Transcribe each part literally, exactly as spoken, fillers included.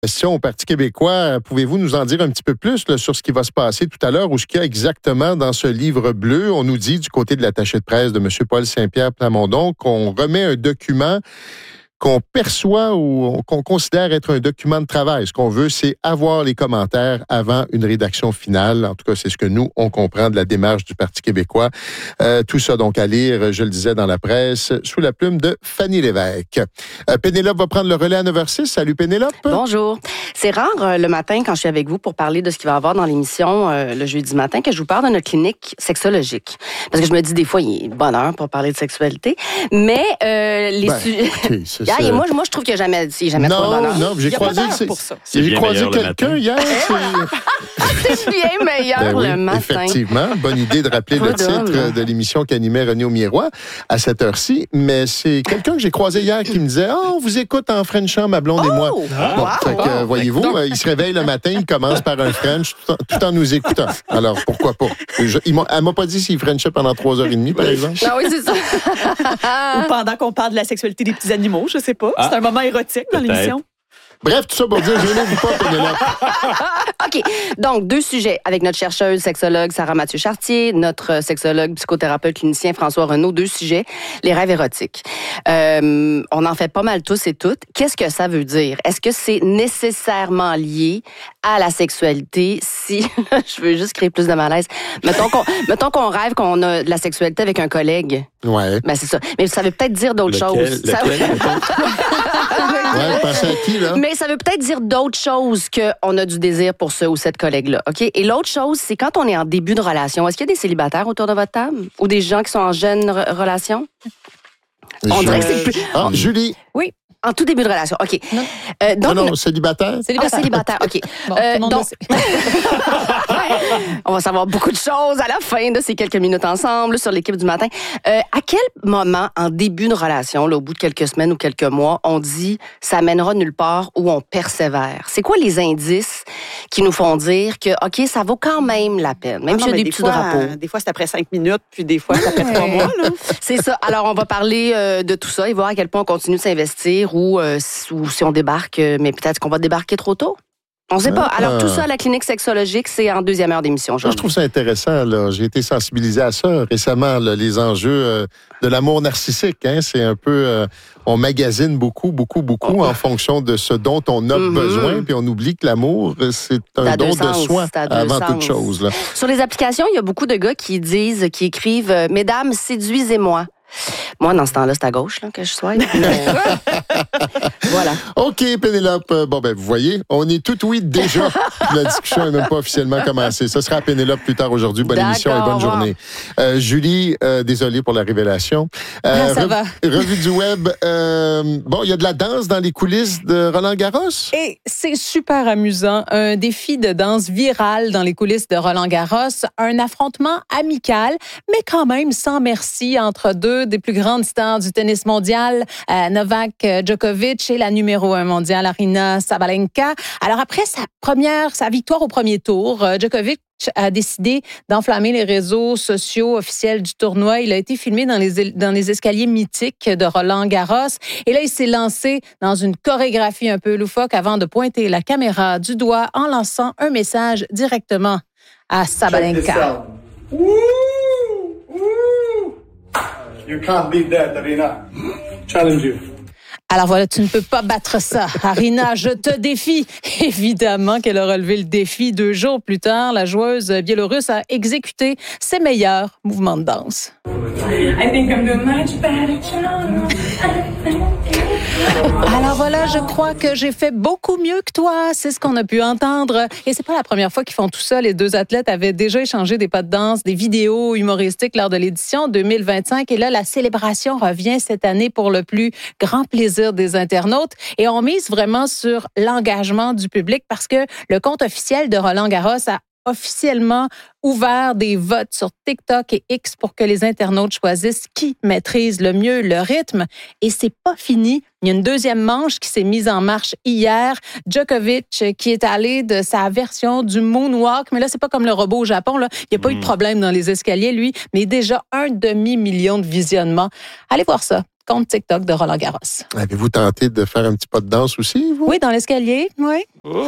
Question au Parti québécois. Pouvez-vous nous en dire un petit peu plus là, sur ce qui va se passer tout à l'heure ou ce qu'il y a exactement dans ce livre bleu? On nous dit du côté de l'attaché de presse de M. Paul Saint-Pierre Plamondon qu'on remet un document qu'on perçoit ou qu'on considère être un document de travail. Ce qu'on veut, c'est avoir les commentaires avant une rédaction finale. En tout cas, c'est ce que nous, on comprend de la démarche du Parti québécois. Euh, tout ça, donc, à lire, je le disais dans la presse, sous la plume de Fanny Lévesque. Euh, Pénélope va prendre le relais à neuf heures six. Salut, Pénélope. Bonjour. C'est rare euh, le matin, quand je suis avec vous, pour parler de ce qu'il va y avoir dans l'émission euh, le jeudi matin, que je vous parle de notre clinique sexologique. Parce que je me dis, des fois, il est bonne heure pour parler de sexualité. Mais euh, les Ben, sujets... écoutez, c'est Ah, ça. et moi, moi, je trouve qu'il n'y a jamais, il y a jamais non, trop de bonheur. non, j'ai Il y a croisé, pas d'heure c'est, pour ça. j'ai bien croisé meilleur le quelqu'un matin. hier. C'est... C'est bien meilleur Ben oui, le matin. effectivement. Bonne idée de rappeler Pas le titre d'homme. de l'émission qu'animait René Aumirois à cette heure-ci. Mais c'est quelqu'un que j'ai croisé hier qui me disait « Oh, on vous écoute en Frenchant, ma blonde et moi. Oh! » Bon, Wow! fait que, euh, voyez-vous, euh, il se réveille le matin, il commence par un French tout en, tout en nous écoutant. Alors, pourquoi pas? Je, il m'a, elle m'a pas dit s'il Frenchait pendant trois heures et demie, par exemple. Ah oui, c'est ça. Ou pendant qu'on parle de la sexualité des petits animaux, je sais pas. Ah. C'est un moment érotique dans Peut-être. l'émission. Bref, tout ça pour dire, je n'oublie pas, Pénélope. OK. Donc, deux sujets avec notre chercheuse sexologue Sarah Mathieu-Chartier, notre sexologue psychothérapeute clinicien François Renaud. Deux sujets, les rêves érotiques. Euh, on en fait pas mal tous et toutes. Qu'est-ce que ça veut dire? Est-ce que c'est nécessairement lié à la sexualité? Si, je veux juste créer plus de malaise. Mettons qu'on, mettons qu'on rêve qu'on a de la sexualité avec un collègue. Ouais. Ben, c'est ça. Mais ça veut peut-être dire d'autres Lequel? choses. Ça- Lequel, mettons? Ouais, pensez à qui, là? Mais ça veut peut-être dire d'autres choses qu'on a du désir pour ce ou cette collègue-là, OK? Et l'autre chose, c'est quand on est en début de relation, est-ce qu'il y a des célibataires autour de votre table? Ou des gens qui sont en jeune re- relation? On Je- dirait que c'est plus... Ah, Julie. Oui. En tout début de relation, OK. Non. Euh, donc, Non, non, célibataire. Ah, Célibataire. célibataire, OK. Bon, Euh, tout le monde donc- le sait. On va savoir beaucoup de choses à la fin de ces quelques minutes ensemble sur l'équipe du matin. Euh, à quel moment, en début de relation, là, au bout de quelques semaines ou quelques mois, on dit « ça mènera nulle part » ou on persévère? C'est quoi les indices qui nous font dire que, OK, ça vaut quand même la peine, même Ah non, s'il y a mais des, des petits fois, drapeaux? euh, Des fois, c'est après cinq minutes, puis des fois, c'est après trois mois. Là. C'est ça. Alors, on va parler euh, de tout ça et voir à quel point on continue de s'investir ou, euh, ou si on débarque, euh, mais peut-être qu'on va débarquer trop tôt. On ne sait pas. Alors, tout ça à la clinique sexologique, c'est en deuxième heure d'émission. Moi, je trouve ça intéressant. Là. J'ai été sensibilisé à ça récemment, là, les enjeux euh, de l'amour narcissique. Hein. C'est un peu... euh, on magasine beaucoup, beaucoup, beaucoup Oh. en fonction de ce dont on a Mhm. besoin, puis on oublie que l'amour, c'est un Ça a don deux de sens, soi ça a deux avant sens. toute chose. Là. Sur les applications, il y a beaucoup de gars qui disent, qui écrivent euh, « Mesdames, séduisez-moi ». Moi, dans ce temps-là, c'est à gauche là, que je sois. Voilà. OK, Pénélope. Euh, Bon, ben, vous voyez, on est tout oui déjà. La discussion n'est même pas officiellement commencée. Ce sera à Pénélope plus tard aujourd'hui. Bonne D'accord, émission et bonne au revoir. journée. Euh, Julie, euh, désolé pour la révélation. Ah, ça rev- va. Revue du web. euh, bon, il y a de la danse dans les coulisses de Roland Garros. Et c'est super amusant. Un défi de danse viral dans les coulisses de Roland Garros. Un affrontement amical, mais quand même sans merci entre deux des plus grandes stars du tennis mondial, euh, Novak Djokovic et la numéro un mondiale, Aryna Sabalenka. Alors après sa première, sa victoire au premier tour, euh, Djokovic a décidé d'enflammer les réseaux sociaux officiels du tournoi. Il a été filmé dans les, dans les escaliers mythiques de Roland Garros. Et là, il s'est lancé dans une chorégraphie un peu loufoque avant de pointer la caméra du doigt en lançant un message directement à Sabalenka. Woo! Woo! You can't beat that, Arena. Challenge you. Alors voilà, tu ne peux pas battre ça. Aryna, je te défie. Évidemment qu'elle a relevé le défi. Deux jours plus tard, la joueuse biélorusse a exécuté ses meilleurs mouvements de danse. I think I'm doing much better job. Alors voilà, je crois que j'ai fait beaucoup mieux que toi. C'est ce qu'on a pu entendre. Et c'est pas la première fois qu'ils font tout ça. Les deux athlètes avaient déjà échangé des pas de danse, des vidéos humoristiques lors de l'édition deux mille vingt-cinq. Et là, la célébration revient cette année pour le plus grand plaisir des internautes. Et on mise vraiment sur l'engagement du public parce que le compte officiel de Roland Garros a officiellement ouvert des votes sur TikTok et X pour que les internautes choisissent qui maîtrise le mieux le rythme. Et c'est pas fini. Il y a une deuxième manche qui s'est mise en marche hier. Djokovic qui est allé de sa version du moonwalk. Mais là, c'est pas comme le robot au Japon, là. Il n'y a pas mmh. eu de problème dans les escaliers, lui. Mais déjà un demi-million de visionnements. Allez voir ça. compte TikTok de Roland Garros. Avez-vous tenté de faire un petit pas de danse aussi, vous? Oui, dans l'escalier, oui. Oh.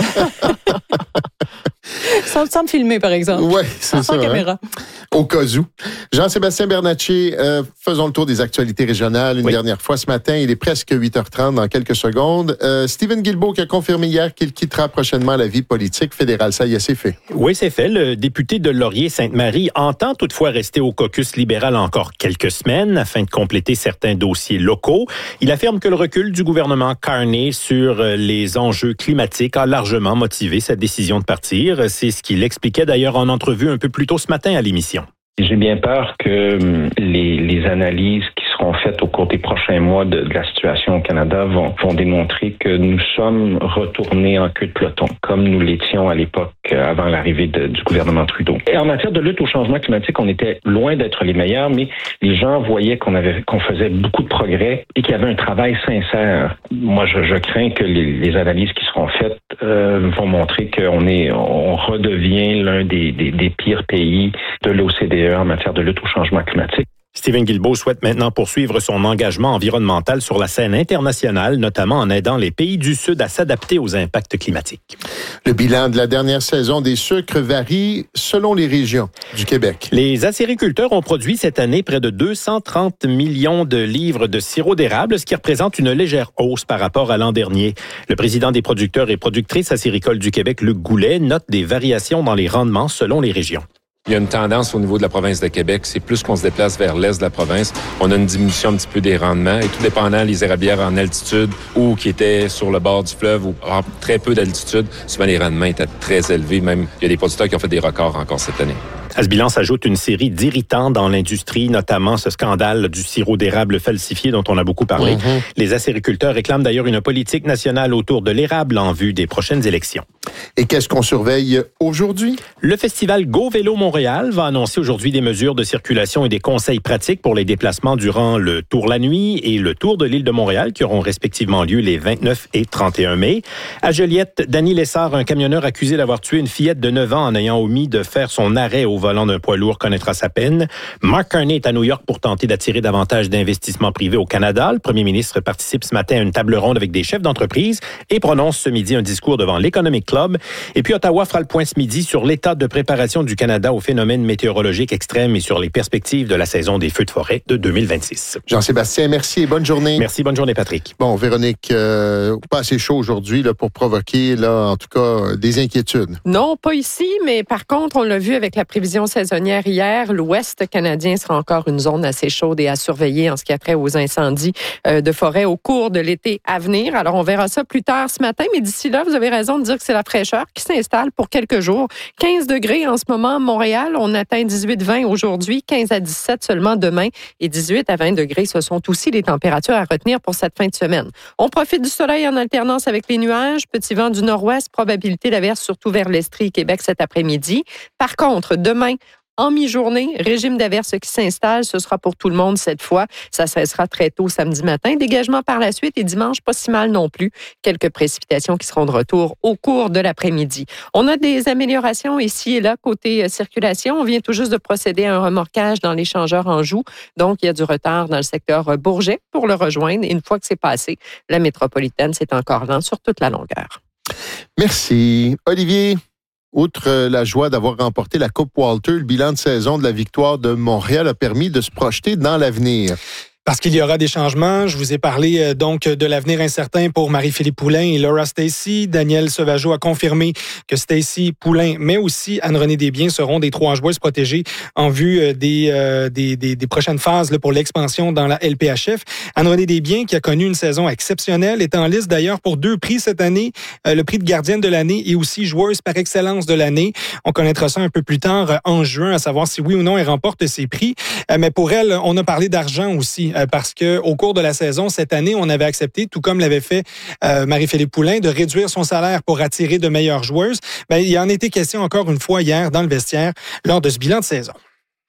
sans, sans me filmer, par exemple. Oui, c'est sans ça. caméra. Hein? Au cas où. Jean-Sébastien Bernatchez, euh, faisons le tour des actualités régionales une oui. dernière fois ce matin. Il est presque huit heures trente dans quelques secondes. Euh, Stephen Guilbeault qui a confirmé hier qu'il quittera prochainement la vie politique fédérale. Ça y est, c'est fait. Oui, c'est fait. Le député de Laurier-Sainte-Marie entend toutefois rester au caucus libéral encore quelques semaines afin de compléter certains dossiers locaux. Il affirme que le recul du gouvernement Carney sur les enjeux climatiques a largement motivé sa décision de partir. C'est ce qu'il expliquait d'ailleurs en entrevue un peu plus tôt ce matin à l'émission. J'ai bien peur que les, les analyses qui seront faites au cours des prochains mois de, de la situation au Canada vont, vont démontrer que nous sommes retournés en queue de peloton, comme nous l'étions à l'époque avant l'arrivée de, du gouvernement Trudeau. Et en matière de lutte au changement climatique, on était loin d'être les meilleurs, mais les gens voyaient qu'on avait, qu'on faisait beaucoup de progrès et qu'il y avait un travail sincère. Moi, je, je crains que les, les analyses qui seront faites euh, vont montrer qu'on est, on redevient l'un des, des, des pires pays de l'O C D E en matière de lutte au changement climatique. Stephen Guilbeault souhaite maintenant poursuivre son engagement environnemental sur la scène internationale, notamment en aidant les pays du Sud à s'adapter aux impacts climatiques. Le bilan de la dernière saison des sucres varie selon les régions du Québec. Les acériculteurs ont produit cette année près de deux cent trente millions de livres de sirop d'érable, ce qui représente une légère hausse par rapport à l'an dernier. Le président des producteurs et productrices acéricoles du Québec, Luc Goulet, note des variations dans les rendements selon les régions. Il y a une tendance au niveau de la province de Québec. C'est plus qu'on se déplace vers l'est de la province. On a une diminution un petit peu des rendements. Et tout dépendant, les érablières en altitude ou qui étaient sur le bord du fleuve ou à très peu d'altitude, souvent les rendements étaient très élevés. Même, il y a des producteurs qui ont fait des records encore cette année. À ce bilan s'ajoute une série d'irritants dans l'industrie, notamment ce scandale du sirop d'érable falsifié dont on a beaucoup parlé. Mm-hmm. Les acériculteurs réclament d'ailleurs une politique nationale autour de l'érable en vue des prochaines élections. Et qu'est-ce qu'on surveille aujourd'hui? Le festival Go Vélo Montréal va annoncer aujourd'hui des mesures de circulation et des conseils pratiques pour les déplacements durant le Tour la nuit et le Tour de l'île de Montréal qui auront respectivement lieu les vingt-neuf et trente et un mai. À Joliette, Danny Lessard, un camionneur accusé d'avoir tué une fillette de neuf ans en ayant omis de faire son arrêt au volant d'un poids lourd, connaîtra sa peine. Mark Carney est à New York pour tenter d'attirer davantage d'investissements privés au Canada. Le premier ministre participe ce matin à une table ronde avec des chefs d'entreprise et prononce ce midi un discours devant l'Economic Club. Et puis Ottawa fera le point ce midi sur l'état de préparation du Canada aux phénomènes météorologiques extrêmes et sur les perspectives de la saison des feux de forêt de deux mille vingt-six. Jean-Sébastien, merci et bonne journée. Merci, bonne journée Patrick. Bon, Véronique, euh, pas assez chaud aujourd'hui là, pour provoquer, là, en tout cas, des inquiétudes. Non, pas ici, mais par contre, on l'a vu avec la prévision saisonnière hier, l'Ouest canadien sera encore une zone assez chaude et à surveiller en ce qui a trait aux incendies euh, de forêt au cours de l'été à venir. Alors, on verra ça plus tard ce matin, mais d'ici là, vous avez raison de dire que c'est la fraîcheur qui s'installe pour quelques jours. quinze degrés en ce moment à Montréal. On atteint dix-huit à vingt aujourd'hui, quinze à dix-sept seulement demain et dix-huit à vingt degrés. Ce sont aussi les températures à retenir pour cette fin de semaine. On profite du soleil en alternance avec les nuages. Petit vent du nord-ouest, probabilité d'averse surtout vers l'Estrie et Québec cet après-midi. Par contre, demain, en mi-journée, régime d'averse qui s'installe, ce sera pour tout le monde cette fois. Ça cessera très tôt samedi matin. Dégagement par la suite et dimanche, pas si mal non plus. Quelques précipitations qui seront de retour au cours de l'après-midi. On a des améliorations ici et là côté circulation. On vient tout juste de procéder à un remorquage dans l'échangeur Anjou. Donc, il y a du retard dans le secteur Bourget pour le rejoindre. Et une fois que c'est passé, la métropolitaine, c'est encore lent sur toute la longueur. Merci. Olivier? Outre la joie d'avoir remporté la Coupe Walter, le bilan de saison de la victoire de Montréal a permis de se projeter dans l'avenir. Parce qu'il y aura des changements. Je vous ai parlé euh, donc de l'avenir incertain pour Marie-Philippe Poulin et Laura Stacey. Daniel Sauvageau a confirmé que Stacey, Poulin, mais aussi Anne-Renée Desbiens seront des trois joueuses protégées en vue euh, des, euh, des, des, des prochaines phases là, pour l'expansion dans la L P H F. Anne-Renée Desbiens, qui a connu une saison exceptionnelle, est en liste d'ailleurs pour deux prix cette année, euh, le prix de gardienne de l'année et aussi joueuse par excellence de l'année. On connaîtra ça un peu plus tard euh, en juin, à savoir si oui ou non elle remporte ces prix. Euh, mais pour elle, on a parlé d'argent aussi. Parce qu'au cours de la saison, cette année, on avait accepté, tout comme l'avait fait euh, Marie-Philippe Poulin, de réduire son salaire pour attirer de meilleures joueuses. Bien, il en était question encore une fois hier dans le vestiaire lors de ce bilan de saison.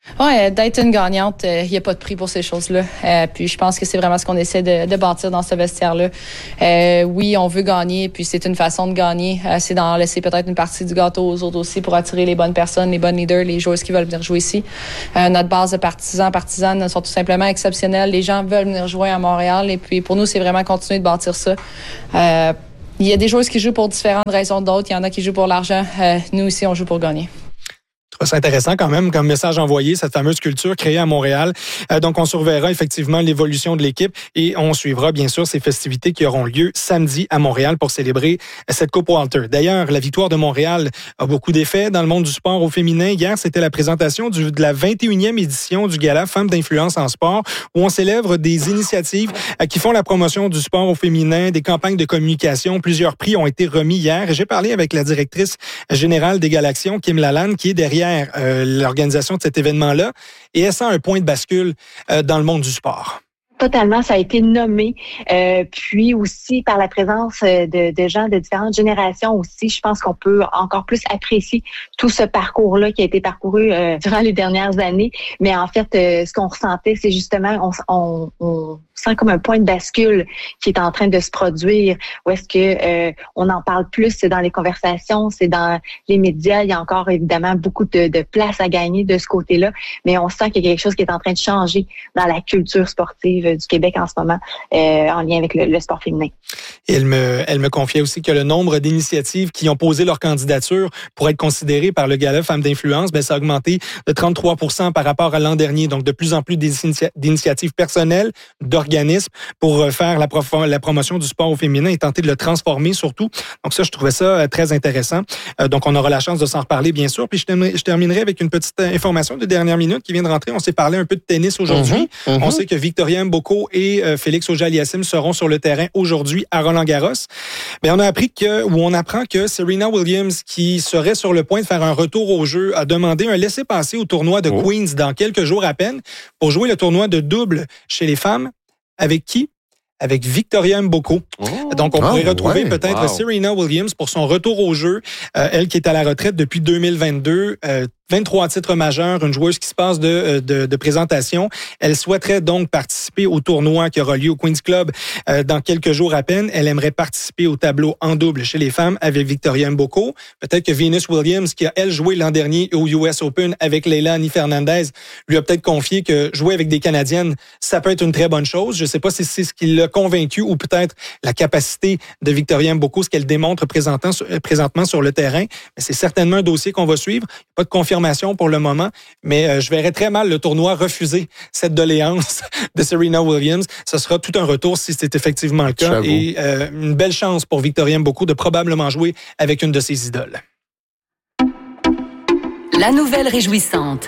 Ouais, d'être une gagnante, il euh, n'y a pas de prix pour ces choses-là. Euh, puis je pense que c'est vraiment ce qu'on essaie de, de bâtir dans ce vestiaire-là. Euh, oui, on veut gagner, puis c'est une façon de gagner. Euh, c'est d'en laisser peut-être une partie du gâteau aux autres aussi pour attirer les bonnes personnes, les bonnes leaders, les joueurs qui veulent venir jouer ici. Euh, notre base de partisans, partisanes sont tout simplement exceptionnelles. Les gens veulent venir jouer à Montréal et puis pour nous, c'est vraiment continuer de bâtir ça. Euh, il y a des joueurs qui jouent pour différentes raisons d'autres. Il y en a qui jouent pour l'argent. Euh, nous ici, on joue pour gagner. C'est intéressant quand même comme message envoyé, cette fameuse culture créée à Montréal. Euh, donc, on surveillera effectivement l'évolution de l'équipe et on suivra bien sûr ces festivités qui auront lieu samedi à Montréal pour célébrer cette Coupe Walter. D'ailleurs, la victoire de Montréal a beaucoup d'effets dans le monde du sport au féminin. Hier, c'était la présentation du, de la vingt et unième édition du Gala Femmes d'influence en sport où on célèbre des initiatives euh, qui font la promotion du sport au féminin, des campagnes de communication. Plusieurs prix ont été remis hier. J'ai parlé avec la directrice générale des Galaxions, Kim Lalande, qui est derrière Euh, l'organisation de cet événement-là et elle sent un point de bascule euh, dans le monde du sport. Totalement, ça a été nommé. Euh, puis aussi, par la présence de, de gens de différentes générations aussi, je pense qu'on peut encore plus apprécier tout ce parcours-là qui a été parcouru euh, durant les dernières années. Mais en fait, euh, ce qu'on ressentait, c'est justement, on, on, on sent comme un point de bascule qui est en train de se produire. Où est-ce que euh, on en parle plus, c'est dans les conversations, c'est dans les médias. Il y a encore évidemment beaucoup de, de place à gagner de ce côté-là. Mais on sent qu'il y a quelque chose qui est en train de changer dans la culture sportive du Québec en ce moment, euh, en lien avec le, le sport féminin. Et elle me, elle me confiait aussi que le nombre d'initiatives qui ont posé leur candidature pour être considérées par le Gala Femmes d'influence, ben, ça a augmenté de trente-trois pour cent par rapport à l'an dernier. Donc, de plus en plus d'initiatives personnelles, d'organismes pour faire la, prof- la promotion du sport au féminin et tenter de le transformer surtout. Donc, ça, je trouvais ça très intéressant. Euh, donc, on aura la chance de s'en reparler, bien sûr. Puis, je terminerai, je terminerai avec une petite information de dernière minute qui vient de rentrer. On s'est parlé un peu de tennis aujourd'hui. Mmh, mmh. On sait que Victoria Mboko et euh, Félix Auger-Aliassime seront sur le terrain aujourd'hui à Roland-Garros. Mais on a appris que, ou on apprend que Serena Williams, qui serait sur le point de faire un retour au jeu, a demandé un laissez-passer au tournoi de oh. Queens dans quelques jours à peine pour jouer le tournoi de double chez les femmes. Avec qui? Avec Victoria Mboko. Oh. Donc, on pourrait oh, retrouver ouais. peut-être wow. Serena Williams pour son retour au jeu. Euh, elle qui est à la retraite depuis deux mille vingt-deux. Euh, vingt-trois titres majeurs, une joueuse qui se passe de, de, de présentation. Elle souhaiterait donc participer au tournoi qui aura lieu au Queen's Club euh, dans quelques jours à peine. Elle aimerait participer au tableau en double chez les femmes avec Victoria Mboko. Peut-être que Venus Williams, qui a, elle, joué l'an dernier au U S Open avec Leila Annie Fernandez, lui a peut-être confié que jouer avec des Canadiennes, ça peut être une très bonne chose. Je ne sais pas si c'est ce qui l'a convaincu ou peut-être la capacité de Victoria Mboko, ce qu'elle démontre présentant, présentement sur le terrain. Mais c'est certainement un dossier qu'on va suivre. Pas de confirmation pour le moment, mais euh, je verrais très mal le tournoi refuser cette doléance de Serena Williams. Ce sera tout un retour si c'est effectivement le cas. J'avoue. Et euh, une belle chance pour Victoria Mboko de probablement jouer avec une de ses idoles. La nouvelle réjouissante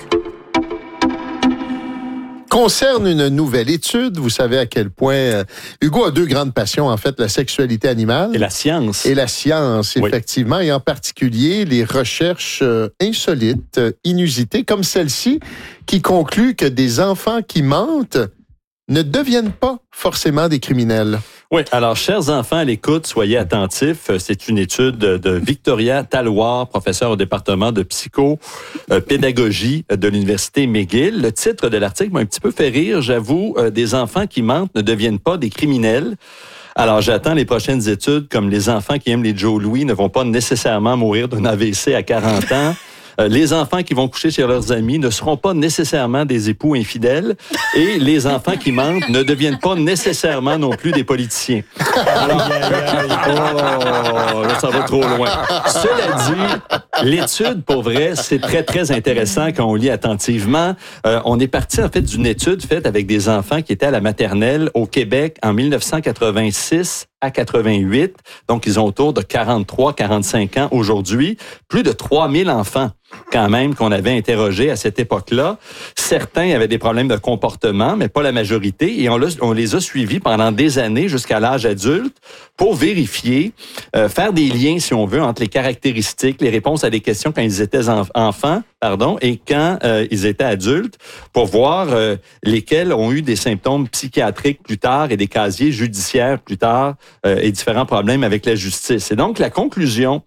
concerne une nouvelle étude. Vous savez à quel point euh, Hugo a deux grandes passions, en fait, la sexualité animale. Et la science. Et la science, oui. effectivement, et en particulier les recherches euh, insolites, euh, inusitées, comme celle-ci, qui conclut que des enfants qui mentent ne deviennent pas forcément des criminels. Oui, alors, chers enfants à l'écoute, soyez attentifs. C'est une étude de Victoria Talwar, professeure au département de psychopédagogie de l'Université McGill. Le titre de l'article m'a un petit peu fait rire, j'avoue. Des enfants qui mentent ne deviennent pas des criminels. Alors, j'attends les prochaines études, comme les enfants qui aiment les Joe Louis ne vont pas nécessairement mourir d'un A V C à quarante ans. Les enfants qui vont coucher chez leurs amis ne seront pas nécessairement des époux infidèles et les enfants qui mentent ne deviennent pas nécessairement non plus des politiciens. Alors, oh, là, ça va trop loin. Cela dit, l'étude, pour vrai, c'est très, très intéressant quand on lit attentivement. Euh, on est parti, en fait, d'une étude faite avec des enfants qui étaient à la maternelle au Québec en dix-neuf cent quatre-vingt-six à quatre-vingt-huit. Donc, ils ont autour de quarante-trois à quarante-cinq ans aujourd'hui. Plus de trois mille enfants, quand même, qu'on avait interrogés à cette époque-là. Certains avaient des problèmes de comportement, mais pas la majorité. Et on, on les a suivis pendant des années jusqu'à l'âge adulte pour vérifier, euh, faire des liens, si on veut, entre les caractéristiques, les réponses à des questions quand ils étaient enf- enfants, pardon, et quand euh, ils étaient adultes, pour voir euh, lesquels ont eu des symptômes psychiatriques plus tard et des casiers judiciaires plus tard euh, et différents problèmes avec la justice. Et donc, la conclusion,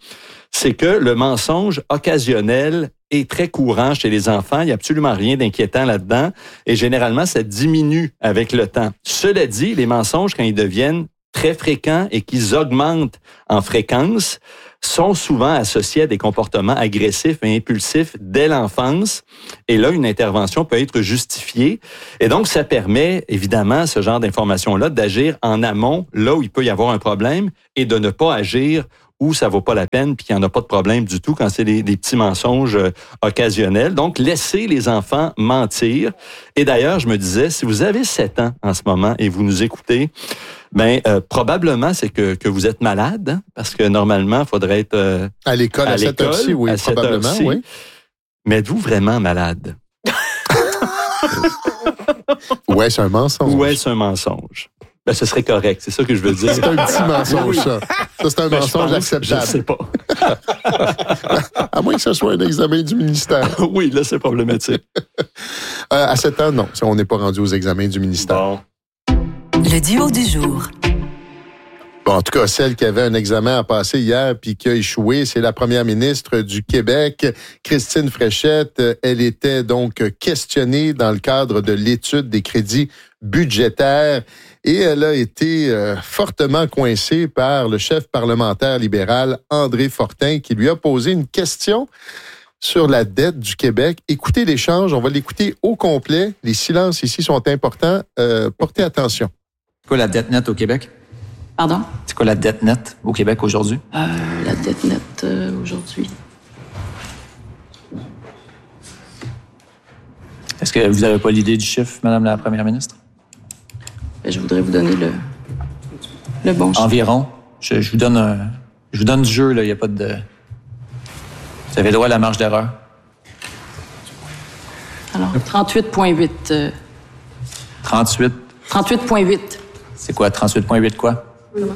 c'est que le mensonge occasionnel est très courant chez les enfants. Il n'y a absolument rien d'inquiétant là-dedans. Et généralement, ça diminue avec le temps. Cela dit, les mensonges, quand ils deviennent très fréquents et qu'ils augmentent en fréquence, sont souvent associés à des comportements agressifs et impulsifs dès l'enfance. Et là, une intervention peut être justifiée. Et donc, ça permet, évidemment, ce genre d'information-là, d'agir en amont, là où il peut y avoir un problème, et de ne pas agir où ça vaut pas la peine puis qu'il n'y en a pas de problème du tout quand c'est des, des petits mensonges euh, occasionnels. Donc, laissez les enfants mentir. Et d'ailleurs, je me disais, si vous avez sept ans en ce moment et vous nous écoutez, ben euh, probablement c'est que que vous êtes malade, hein, parce que normalement, il faudrait être euh, à l'école à, à cette heure-ci, oui, probablement, heure-ci. Oui. Mais êtes-vous vraiment malade? Ou est-ce un mensonge? Ou est-ce un mensonge? Ben, ce serait correct, c'est ça que je veux dire. C'est un petit mensonge, ça. Ça, c'est un ben, mensonge pense, acceptable. Je ne sais pas. À moins que ce soit un examen du ministère. Oui, là, c'est problématique. euh, à sept ans, non. On n'est pas rendu aux examens du ministère. Bon. Le duo du jour. Bon, en tout cas, celle qui avait un examen à passer hier puis qui a échoué, c'est la première ministre du Québec, Christine Fréchette. Elle était donc questionnée dans le cadre de l'étude des crédits budgétaires et elle a été euh, fortement coincée par le chef parlementaire libéral André Fortin qui lui a posé une question sur la dette du Québec. Écoutez l'échange, on va l'écouter au complet. Les silences ici sont importants. Euh, portez attention. C'est quoi la dette nette au Québec? Pardon? C'est quoi la dette nette au Québec aujourd'hui? Euh, la dette nette euh, aujourd'hui. Est-ce que vous n'avez pas l'idée du chiffre, Madame la Première ministre? Ben, je voudrais vous donner le, le bon chiffre. Environ. Je, je vous donne un, je vous donne du jeu, là. Il n'y a pas de... Vous avez droit à la marge d'erreur. Alors, trente-huit virgule huit. Euh... trente-huit? trente-huit virgule huit. C'est quoi, trente-huit virgule huit quoi? Comment?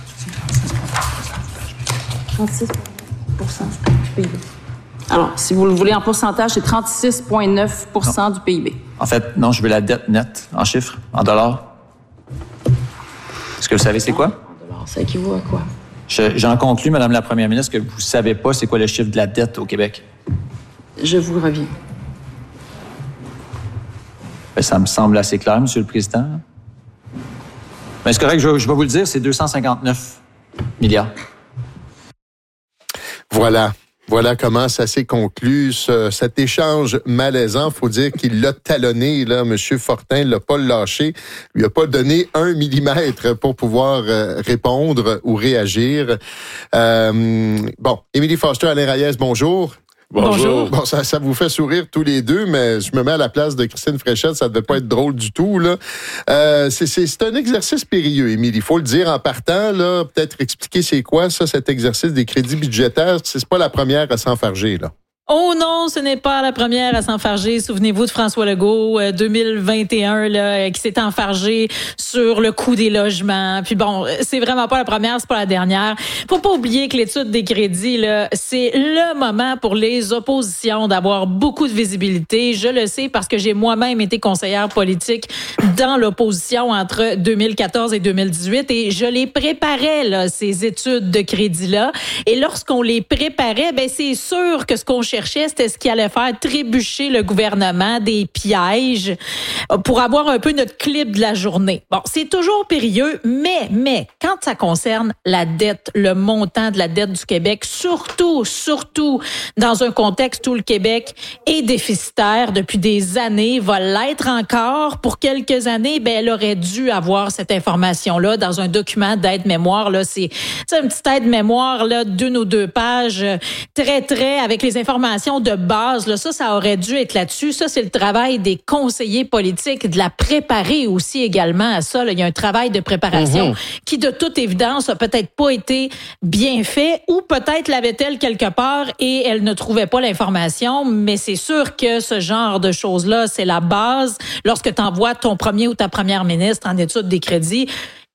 trente-six pour cent du P I B. Alors, si vous le voulez en pourcentage, c'est trente-six virgule neuf pour cent du P I B. En fait, non, je veux la dette nette, en chiffres, en dollars. Est-ce que vous savez c'est quoi? En dollars, ça équivaut à quoi? Je, j'en conclus, Madame la Première ministre, que vous savez pas c'est quoi le chiffre de la dette au Québec. Je vous reviens. Ben, ça me semble assez clair, Monsieur le Président. Ben, c'est correct, je, je vais vous le dire, c'est deux cent cinquante-neuf milliards. Voilà. Voilà comment ça s'est conclu, ce, cet échange malaisant. Faut dire qu'il l'a talonné, là, M. Fortin, il l'a pas lâché. Il lui a pas donné un millimètre pour pouvoir euh, répondre ou réagir. Euh, bon, Émilie Foster, Alain Reyes, bonjour. Bonjour. Bon, ça, ça vous fait sourire tous les deux, mais je me mets à la place de Christine Fréchette, ça devait pas être drôle du tout, là. Euh, c'est, c'est, c'est un exercice périlleux, Émilie. Il faut le dire en partant, là. Peut-être expliquer c'est quoi, ça, cet exercice des crédits budgétaires. C'est pas la première à s'enfarger, là. Oh non, ce n'est pas la première à s'enfarger. Souvenez-vous de François Legault, euh, deux mille vingt et un, là, qui s'est enfargé sur le coût des logements. Puis bon, c'est vraiment pas la première, c'est pas la dernière. Faut pas oublier que l'étude des crédits, là, c'est le moment pour les oppositions d'avoir beaucoup de visibilité. Je le sais parce que j'ai moi-même été conseillère politique dans l'opposition entre deux mille quatorze et deux mille dix-huit et je les préparais, là, ces études de crédits-là. Et lorsqu'on les préparait, ben, c'est sûr que ce qu'on cherchait, c'était ce qui allait faire trébucher le gouvernement, des pièges, pour avoir un peu notre clip de la journée. Bon, c'est toujours périlleux, mais, mais, quand ça concerne la dette, le montant de la dette du Québec, surtout, surtout dans un contexte où le Québec est déficitaire depuis des années, va l'être encore pour quelques années, ben, elle aurait dû avoir cette information-là dans un document d'aide-mémoire, là. C'est, c'est une petite aide-mémoire, là, d'une ou deux pages, très, très, avec les informations de base, là, ça, ça aurait dû être là-dessus. Ça, c'est le travail des conseillers politiques, de la préparer aussi également à ça. Là. Il y a un travail de préparation mm-hmm. qui, de toute évidence, a peut-être pas été bien fait ou peut-être l'avait-elle quelque part et elle ne trouvait pas l'information. Mais c'est sûr que ce genre de choses-là, c'est la base. Lorsque tu envoies ton premier ou ta première ministre en étude des crédits,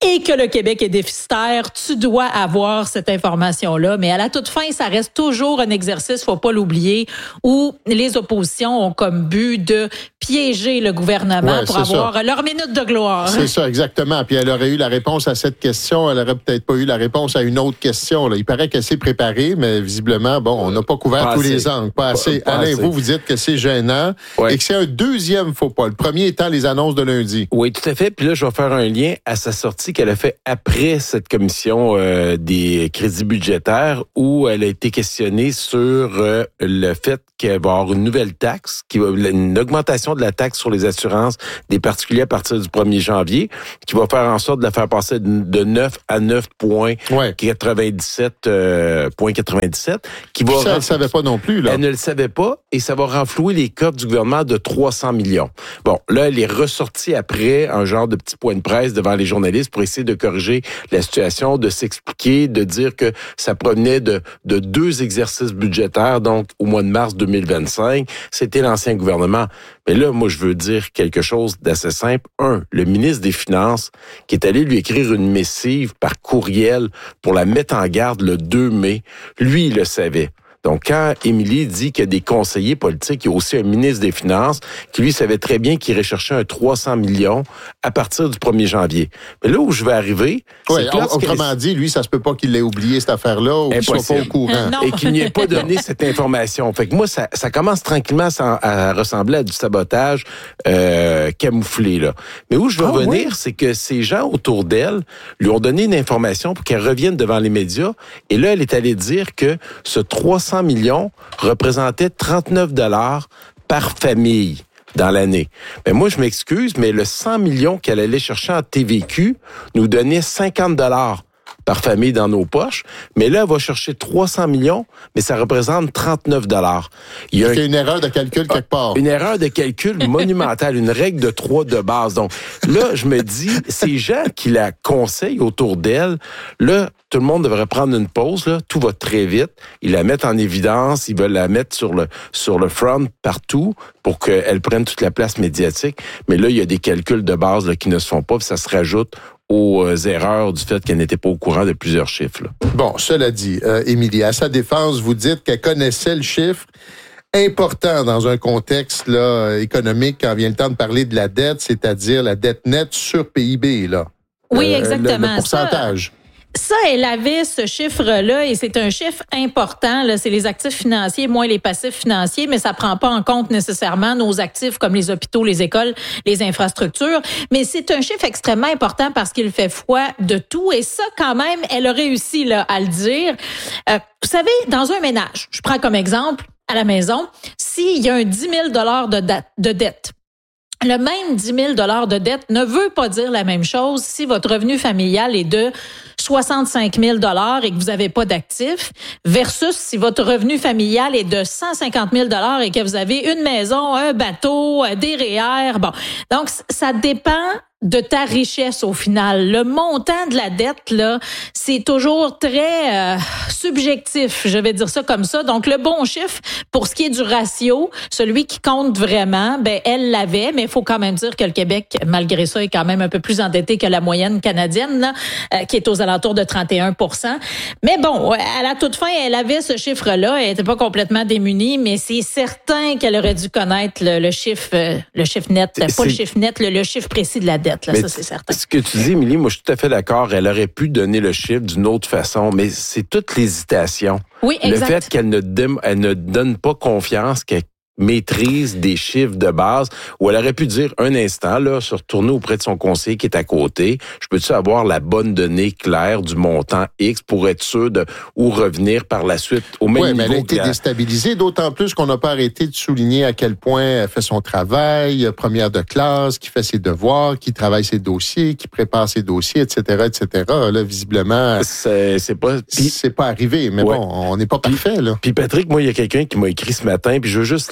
et que le Québec est déficitaire, tu dois avoir cette information-là. Mais à la toute fin, ça reste toujours un exercice, faut pas l'oublier, où les oppositions ont comme but de piéger le gouvernement ouais, pour avoir ça. leur minute de gloire. C'est ça, exactement. Puis elle aurait eu la réponse à cette question, elle aurait peut-être pas eu la réponse à une autre question. Là. Il paraît qu'elle s'est préparée, mais visiblement, bon, on n'a pas couvert pas tous assez. les angles. Pas assez. Pas, pas Alain, assez. vous, vous dites que c'est gênant ouais. et que c'est un deuxième faux pas. Le premier étant les annonces de lundi. Oui, tout à fait. Puis là, je vais faire un lien à sa sortie qu'elle a fait après cette commission euh, des crédits budgétaires où elle a été questionnée sur euh, le fait qu'il va y avoir une nouvelle taxe, qui va, une augmentation de la taxe sur les assurances des particuliers à partir du premier janvier, qui va faire en sorte de la faire passer de neuf à neuf virgule quatre-vingt-dix-sept. Euh, quatre-vingt-dix-sept qui va ça, elle ne savait pas non plus. Là. Elle ne le savait pas et ça va renflouer les coffres du gouvernement de trois cents millions. Bon, là, elle est ressortie après un genre de petit point de presse devant les journalistes pour essayer de corriger la situation, de s'expliquer, de dire que ça provenait de, de deux exercices budgétaires, donc au mois de mars deux mille vingt-cinq. C'était l'ancien gouvernement. Mais là, moi, je veux dire quelque chose d'assez simple. Un, le ministre des Finances qui est allé lui écrire une missive par courriel pour la mettre en garde le deux mai, lui, il le savait. Donc, quand Émilie dit qu'il y a des conseillers politiques, il y a aussi un ministre des Finances qui, lui, savait très bien qu'il irait chercher un trois cents millions à partir du premier janvier. Mais là où je vais arriver... Oui, autrement dit, lui, ça se peut pas qu'il l'ait oublié, cette affaire-là, ou qu'il soit pas au courant. Non. Et qu'il n'y ait pas donné cette information. Fait que moi, ça, ça commence tranquillement à, à ressembler à du sabotage euh, camouflé, là. Mais où je veux ah, revenir, oui. c'est que ces gens autour d'elle lui ont donné une information pour qu'elle revienne devant les médias. Et là, elle est allée dire que ce trois cents millions représentait trente-neuf dollars par famille dans l'année. Mais moi, je m'excuse, mais le cent millions qu'elle allait chercher en T V Q nous donnait cinquante dollars par famille dans nos poches. Mais là, elle va chercher trois cents millions, mais ça représente trente-neuf dollars. Il y a un... une erreur de calcul quelque part. Une erreur de calcul monumentale, une règle de trois de base. Donc là, je me dis, ces gens qui la conseillent autour d'elle, là, tout le monde devrait prendre une pause, là. Tout va très vite. Ils la mettent en évidence, ils veulent la mettre sur le, sur le front partout pour qu'elle prenne toute la place médiatique. Mais là, il y a des calculs de base là, qui ne se font pas, puis ça se rajoute aux erreurs du fait qu'elle n'était pas au courant de plusieurs chiffres. Là. Bon, cela dit, euh, Émilie, à sa défense, vous dites qu'elle connaissait le chiffre important dans un contexte là, économique quand vient le temps de parler de la dette, c'est-à-dire la dette nette sur P I B. Là. Oui, euh, exactement. Le, le pourcentage. Ça... Ça, elle avait ce chiffre-là et c'est un chiffre important. Là, c'est les actifs financiers moins les passifs financiers, mais ça prend pas en compte nécessairement nos actifs comme les hôpitaux, les écoles, les infrastructures. Mais c'est un chiffre extrêmement important parce qu'il fait foi de tout et ça, quand même, elle a réussi là, à le dire. Euh, vous savez, dans un ménage, je prends comme exemple à la maison, s'il y a un dix mille dollars de, de dette, le même dix mille dollars de dette ne veut pas dire la même chose si votre revenu familial est de soixante-cinq mille dollars et que vous n'avez pas d'actifs versus si votre revenu familial est de cent cinquante mille dollars et que vous avez une maison, un bateau, des R E E R. Bon, donc ça dépend de ta richesse au final. Le montant de la dette, là, c'est toujours très euh, subjectif, je vais dire ça comme ça. Donc, le bon chiffre, pour ce qui est du ratio, celui qui compte vraiment, ben elle l'avait, mais il faut quand même dire que le Québec, malgré ça, est quand même un peu plus endetté que la moyenne canadienne, là, euh, qui est aux alentours de trente et un pour cent. Mais bon, à la toute fin, elle avait ce chiffre-là. Elle n'était pas complètement démunie, mais c'est certain qu'elle aurait dû connaître le, le chiffre euh, le chiffre net, c'est, pas le chiffre net, le, le chiffre précis de la dette. Là, ça, c'est certain. Ce que tu dis, Émilie, moi, je suis tout à fait d'accord. Elle aurait pu donner le chiffre d'une autre façon, mais c'est toute l'hésitation. Oui, exact. Le fait qu'elle ne, dé- elle ne donne pas confiance, qu'elle maîtrise des chiffres de base, où elle aurait pu dire un instant, là, se retourner auprès de son conseiller qui est à côté. Je peux-tu avoir la bonne donnée claire du montant X pour être sûr de où revenir par la suite au même oui, niveau? Oui, mais elle a été la... déstabilisée, d'autant plus qu'on n'a pas arrêté de souligner à quel point elle fait son travail, première de classe, qui fait ses devoirs, qui travaille ses dossiers, qui prépare ses dossiers, et cetera, et cetera. Là, visiblement, c'est, c'est pas, pis, c'est pas arrivé, mais ouais. bon, on n'est pas parfait, là. Puis Patrick, moi, il y a quelqu'un qui m'a écrit ce matin, puis je veux juste lire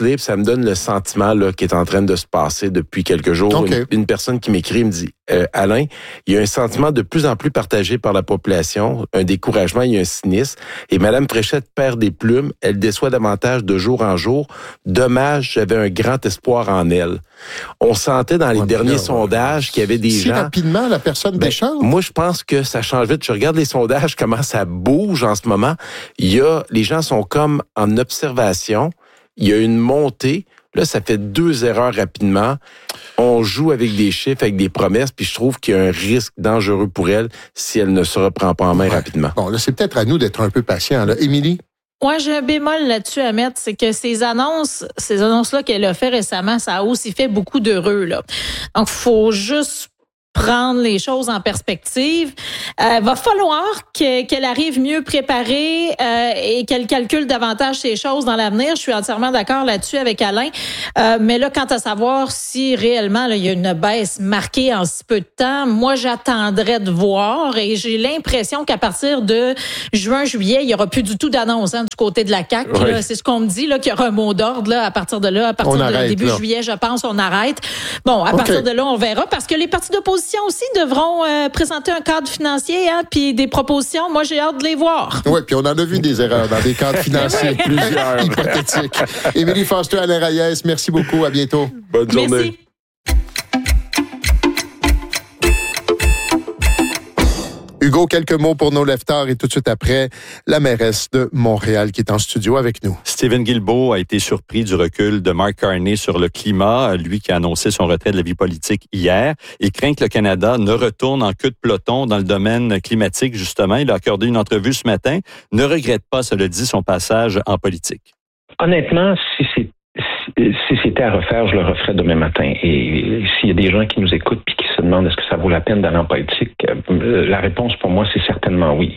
lire, puis ça me donne le sentiment là, qui est en train de se passer depuis quelques jours. Okay. Une, une personne qui m'écrit me dit, euh, Alain, il y a un sentiment de plus en plus partagé par la population, un découragement, il y a un cynisme, et Mme Fréchette perd des plumes, elle déçoit davantage de jour en jour. Dommage, j'avais un grand espoir en elle. On sentait dans les ouais, derniers là, sondages ouais. qu'il y avait des si gens... Si rapidement, la personne ben, déchante? Moi, je pense que ça change vite. Je regarde les sondages, comment ça bouge en ce moment. Il y a... Les gens sont comme en observation. Il y a une montée. Là, ça fait deux erreurs rapidement. On joue avec des chiffres, avec des promesses, puis je trouve qu'il y a un risque dangereux pour elle si elle ne se reprend pas en main ouais. rapidement. Bon, là, c'est peut-être à nous d'être un peu patients. Là. Émilie? Moi, j'ai un bémol là-dessus à mettre, c'est que ces annonces, ces annonces-là qu'elle a fait récemment, ça a aussi fait beaucoup d'heureux, là. Donc, faut juste prendre les choses en perspective. Euh, va falloir que, qu'elle arrive mieux préparée euh, et qu'elle calcule davantage ces choses dans l'avenir. Je suis entièrement d'accord là-dessus avec Alain. Euh, mais là, quant à savoir si réellement là, il y a une baisse marquée en si peu de temps, moi, j'attendrais de voir et j'ai l'impression qu'à partir de juin, juillet, il n'y aura plus du tout d'annonce hein, du côté de la C A Q. Oui. Là, c'est ce qu'on me dit, là, qu'il y aura un mot d'ordre là, à partir de là, à partir de arrête, début là. juillet, je pense, on arrête. Bon, à okay. partir de là, on verra parce que les partis d'opposition aussi devront euh, présenter un cadre financier hein, puis des propositions. Moi, j'ai hâte de les voir. Oui, puis on en a vu des erreurs dans des cadres financiers plusieurs hypothétiques. Émilie Foster, Alain Reyes, merci beaucoup. À bientôt. Bonne journée. Merci. Hugo, quelques mots pour nos leftards et tout de suite après, la mairesse de Montréal qui est en studio avec nous. Stephen Guilbeault a été surpris du recul de Mark Carney sur le climat, lui qui a annoncé son retrait de la vie politique hier. Il craint que le Canada ne retourne en queue de peloton dans le domaine climatique, justement. Il a accordé une entrevue ce matin. Ne regrette pas, cela dit, son passage en politique. Honnêtement, si c'est Si c'était à refaire, je le referais demain matin. Et s'il y a des gens qui nous écoutent et qui se demandent est-ce que ça vaut la peine d'aller en politique, la réponse pour moi, c'est certainement oui.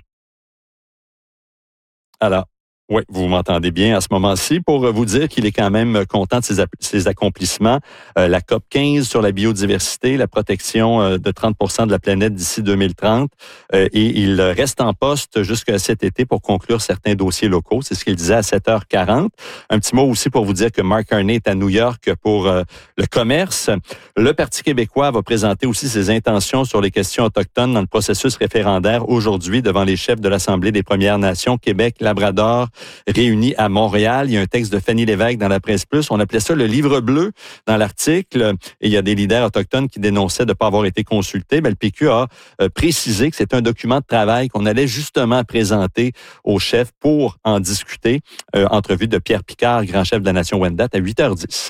Alors, oui, vous m'entendez bien à ce moment-ci. Pour vous dire qu'il est quand même content de ses, ses accomplissements, euh, la COP quinze sur la biodiversité, la protection euh, de trente pour cent de la planète d'ici deux mille trente, euh, et il reste en poste jusqu'à cet été pour conclure certains dossiers locaux. C'est ce qu'il disait à sept heures quarante. Un petit mot aussi pour vous dire que Mark Carney est à New York pour euh, le commerce. Le Parti québécois va présenter aussi ses intentions sur les questions autochtones dans le processus référendaire aujourd'hui devant les chefs de l'Assemblée des Premières Nations, Québec, Labrador, réunis à Montréal. Il y a un texte de Fanny Lévesque dans la Presse Plus. On appelait ça le livre bleu dans l'article. Et il y a des leaders autochtones qui dénonçaient de ne pas avoir été consultés. Mais le P Q a euh, précisé que c'est un document de travail qu'on allait justement présenter aux chefs pour en discuter. Euh, entrevue de Pierre Picard, grand chef de la Nation Wendat, à huit heures dix.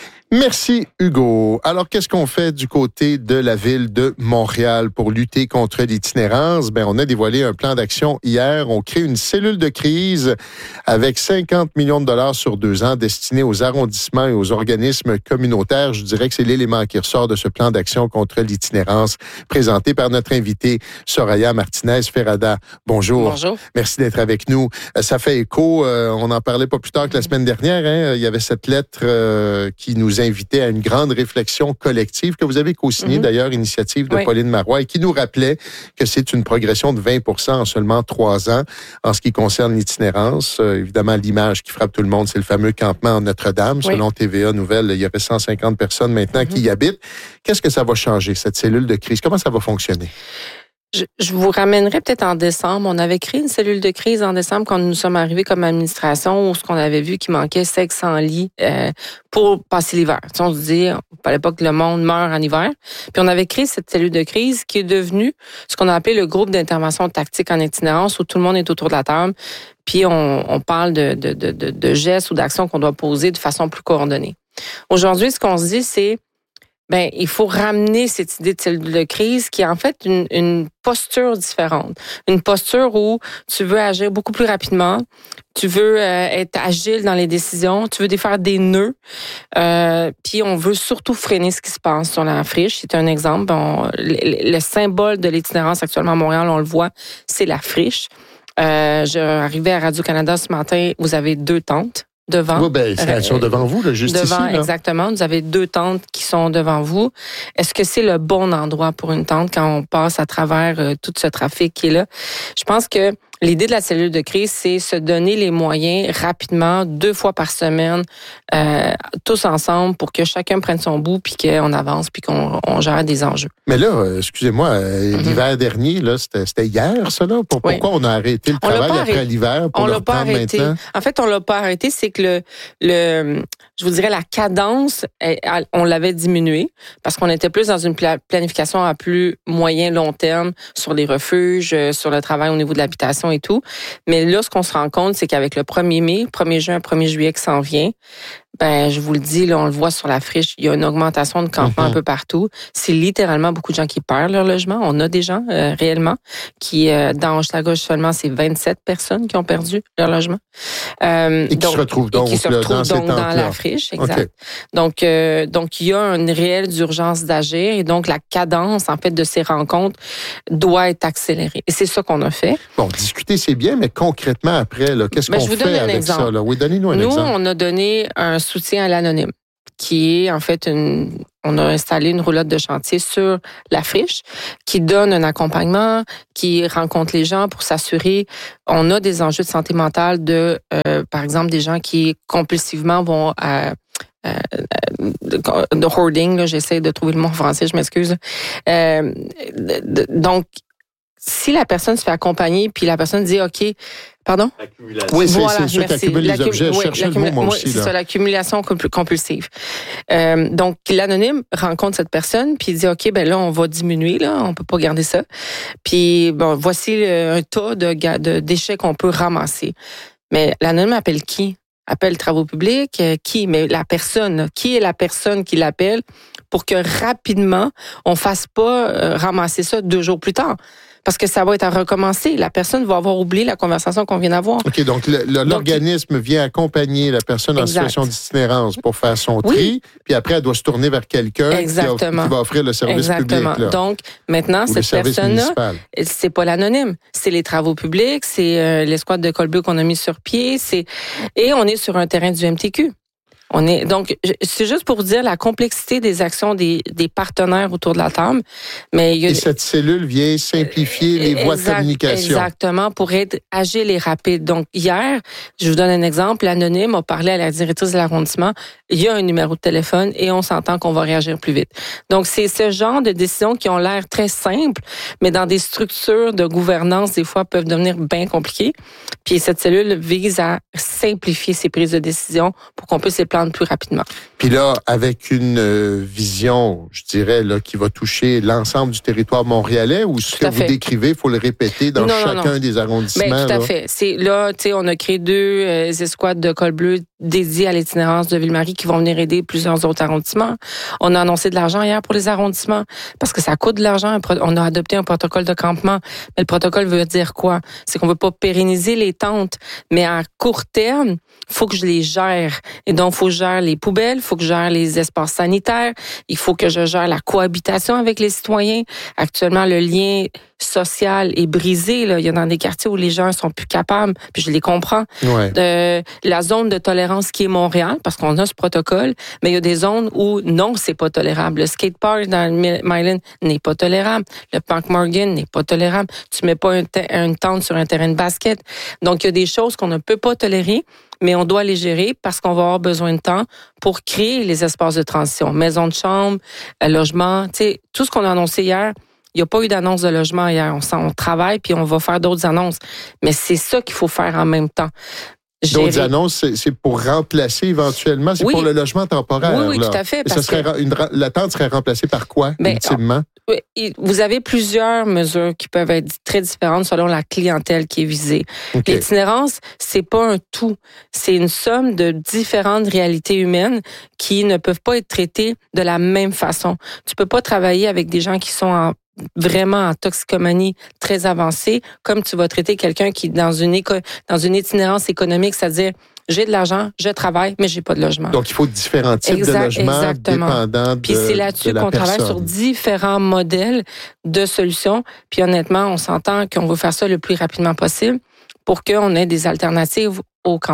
Merci, Hugo. Alors, qu'est-ce qu'on fait du côté de la ville de Montréal pour lutter contre l'itinérance? Ben, on a dévoilé un plan d'action hier. On crée une cellule de crise avec cinquante millions de dollars sur deux ans destinés aux arrondissements et aux organismes communautaires. Je dirais que c'est l'élément qui ressort de ce plan d'action contre l'itinérance présenté par notre invitée Soraya Martinez-Ferrada. Bonjour. Bonjour. Merci d'être avec nous. Ça fait écho, euh, on n'en parlait pas plus tard que la semaine dernière. Hein? Il y avait cette lettre euh, qui nous invitait à une grande réflexion collective que vous avez co-signée, mm-hmm. d'ailleurs, initiative de oui. Pauline Marois, et qui nous rappelait que c'est une progression de vingt pour cent en seulement trois ans en ce qui concerne l'itinérance. Euh, évidemment, l'image qui frappe tout le monde, c'est le fameux campement Notre-Dame. Oui. Selon T V A Nouvelles, il y aurait cent cinquante personnes maintenant mm-hmm. qui y habitent. Qu'est-ce que ça va changer, cette cellule de crise? Comment ça va fonctionner? Je, je vous ramènerai peut-être en décembre. On avait créé une cellule de crise en décembre quand nous sommes arrivés comme administration, où ce qu'on avait vu qu'il manquait cinq cents lits euh, pour passer l'hiver. Tu sais, on se dit, il fallait pas que le monde meure en hiver. Puis on avait créé cette cellule de crise qui est devenue ce qu'on a appelé le groupe d'intervention tactique en itinérance, où tout le monde est autour de la table. Puis on, on parle de, de, de, de, de gestes ou d'actions qu'on doit poser de façon plus coordonnée. Aujourd'hui, ce qu'on se dit, c'est ben, il faut ramener cette idée de cellule de crise qui est en fait une, une posture différente. Une posture où tu veux agir beaucoup plus rapidement, tu veux euh, être agile dans les décisions, tu veux défaire des nœuds, euh, puis on veut surtout freiner ce qui se passe sur la friche. C'est un exemple. On, le, le symbole de l'itinérance actuellement à Montréal, on le voit, c'est la friche. Euh, j'arrivais à Radio-Canada ce matin, vous avez deux tentes. Devant. Oui, ben, elles sont devant vous, là, juste devant, ici. Là. Exactement. Vous avez deux tentes qui sont devant vous. Est-ce que c'est le bon endroit pour une tente quand on passe à travers euh, tout ce trafic qui est là? Je pense que L'idée de la cellule de crise, c'est se donner les moyens rapidement, deux fois par semaine, euh, tous ensemble pour que chacun prenne son bout, puis qu'on avance, puis qu'on on gère des enjeux. Mais là, euh, excusez-moi, euh, mm-hmm. l'hiver dernier, là, c'était, c'était hier, ça, là? Pour, oui. Pourquoi on a arrêté le on travail après arrêté. l'hiver pour on le l'a pas reprendre arrêté. maintenant? En fait, on l'a pas arrêté, c'est que le, le je vous dirais, la cadence, on l'avait diminuée parce qu'on était plus dans une planification à plus moyen, long terme sur les refuges, sur le travail au niveau de l'habitation et tout. Mais là, ce qu'on se rend compte, c'est qu'avec le premier mai, premier juin, premier juillet qui s'en vient, ben, je vous le dis, là, on le voit sur la friche, il y a une augmentation de campements mm-hmm. un peu partout. C'est littéralement beaucoup de gens qui perdent leur logement. On a des gens, euh, réellement, qui, euh, dans Hochelaga seulement, c'est vingt-sept personnes qui ont perdu leur logement. Euh, et qui donc, se retrouvent donc, qui se là, retrouvent dans, donc dans la friche, exact. Okay. Donc, euh, donc, il y a une réelle urgence d'agir et donc la cadence, en fait, de ces rencontres doit être accélérée. Et c'est ça qu'on a fait. Bon, discuter, c'est bien, mais concrètement, après, là, qu'est-ce ben, qu'on fait avec exemple. ça? Là? Oui, donnez-nous un Nous, exemple. Nous, on a donné un soutien à l'anonyme, qui est en fait une... On a installé une roulotte de chantier sur la friche qui donne un accompagnement, qui rencontre les gens pour s'assurer. On a des enjeux de santé mentale de, euh, par exemple, des gens qui compulsivement vont à Euh, de hoarding, là, j'essaie de trouver le mot en français, je m'excuse. Euh, de, de, donc, si la personne se fait accompagner, puis la personne dit, OK, pardon? Oui, c'est, voilà, c'est ceux qui accumulent les objets. Je cherchais le mot, moi aussi. C'est là. ça, l'accumulation compulsive. Euh, donc, l'anonyme rencontre cette personne, puis il dit, OK, ben là, on va diminuer, là, on peut pas garder ça. Puis, bon, voici un tas de, de déchets qu'on peut ramasser. Mais l'anonyme appelle qui? Appelle travaux publics, euh, qui? Mais la personne, qui est la personne qui l'appelle pour que rapidement, on fasse pas euh, ramasser ça deux jours plus tard. Parce que ça va être à recommencer. La personne va avoir oublié la conversation qu'on vient d'avoir. OK, donc le, le, donc, l'organisme vient accompagner la personne exact. en situation d'itinérance pour faire son tri, oui. puis après, elle doit se tourner vers quelqu'un qui, a, qui va offrir le service Exactement. public. Là. Donc, maintenant, Ou cette personne-là, c'est pas l'anonyme. C'est les travaux publics, c'est euh, l'escouade de Colbeux qu'on a mis sur pied, c'est et on est sur un terrain du M T Q. On est donc c'est juste pour vous dire la complexité des actions des, des partenaires autour de la table, mais il y a et cette cellule vient simplifier les exact, voies de communication. Exactement, pour être agile et rapide. Donc hier, je vous donne un exemple, l'anonyme a parlé à la directrice de l'arrondissement, il y a un numéro de téléphone et on s'entend qu'on va réagir plus vite. Donc c'est ce genre de décisions qui ont l'air très simples, mais dans des structures de gouvernance des fois peuvent devenir bien compliquées. Puis cette cellule vise à simplifier ces prises de décision pour qu'on puisse les prendre plus rapidement. Puis là, avec une euh, vision, je dirais, là, qui va toucher l'ensemble du territoire montréalais, ou ce que vous décrivez, il faut le répéter dans non, chacun non, non. des arrondissements? Bien, tout à là. fait. C'est, là, tu sais, on a créé deux euh, escouades de col bleu dédiées à l'itinérance de Ville-Marie qui vont venir aider plusieurs autres arrondissements. On a annoncé de l'argent hier pour les arrondissements parce que ça coûte de l'argent. On a adopté un protocole de campement. Mais le protocole veut dire quoi? C'est qu'on veut pas pérenniser les tentes, mais à court terme, il faut que je les gère. Et donc, il faut que je gère les poubelles, il faut que je gère les espaces sanitaires, il faut que je gère la cohabitation avec les citoyens. Actuellement, le lien social est brisé. Là. Il y a dans des quartiers où les gens sont plus capables, puis je les comprends. Ouais. Euh, la zone de tolérance qui est Montréal, parce qu'on a ce protocole, mais il y a des zones où non, c'est pas tolérable. Le skatepark dans le Myland n'est pas tolérable. Le Parc Morgan n'est pas tolérable. Tu mets pas une, te- une tente sur un terrain de basket. Donc, il y a des choses qu'on ne peut pas tolérer, mais on doit les gérer parce qu'on va avoir besoin de temps pour créer les espaces de transition. Maison de chambre, logement, tu sais, tout ce qu'on a annoncé hier. Il n'y a pas eu d'annonce de logement hier. On, on travaille puis on va faire d'autres annonces. Mais c'est ça qu'il faut faire en même temps. Gérer. D'autres annonces, c'est, c'est pour remplacer éventuellement, c'est oui. pour le logement temporaire. Oui, oui, là. tout à fait. Et ça serait, que... une, la tente serait remplacée par quoi, ben, ultimement? Vous avez plusieurs mesures qui peuvent être très différentes selon la clientèle qui est visée. Okay. L'itinérance, c'est pas un tout. C'est une somme de différentes réalités humaines qui ne peuvent pas être traitées de la même façon. Tu peux pas travailler avec des gens qui sont en vraiment en toxicomanie très avancée, comme tu vas traiter quelqu'un qui est dans une éco- dans une itinérance économique, c'est-à-dire j'ai de l'argent, je travaille, mais j'ai pas de logement. Donc il faut différents types exact, de logements exactement. dépendant de Puis c'est là-dessus de la qu'on personne. travaille sur différents modèles de solutions. Puis honnêtement, on s'entend qu'on veut faire ça le plus rapidement possible pour qu'on ait des alternatives au campement.